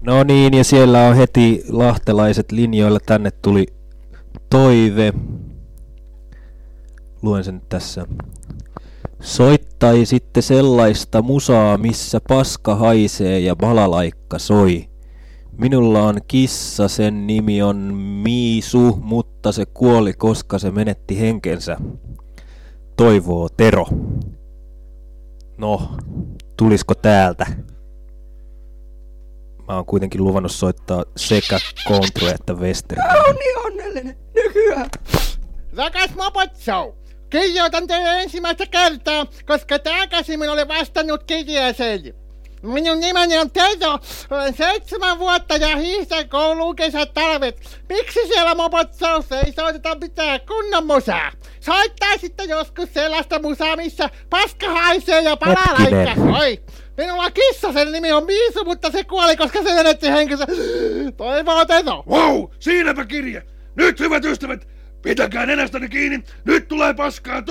No niin, ja siellä on heti lahtelaiset linjoilla. Tänne tuli toive. Luen sen tässä. Soittaisitte sellaista musaa, missä paska haisee ja balalaikka soi. Minulla on kissa, sen nimi on Miisu, mutta se kuoli, koska se menetti henkensä. Toivoo Tero. No, tulisiko täältä? Mä oon kuitenkin luvannut soittaa sekä Country että Western. Mä oon niin onnellinen nykyään. Rakas Mopot Show, kirjoitan teille ensimmäistä kertaa, koska tää käsimin oli vastannut kirjeeseen. Minun nimeni on Tero, olen 7 vuotta ja hiihdän kouluun kesät talvet. Miksi siellä Mopot Showssa ei soiteta mitään kunnon musaa? Soittaisitte joskus sellaista musaa, missä paska haisee ja balalaikka soi. Minulla on kissa, sen nimi on Miisu, mutta se kuoli, koska se menetti henkensä. Toivoo Tero. Wow, siinäpä kirje. Nyt hyvät ystävät, pitäkää nenästäni kiinni. Nyt tulee paskaa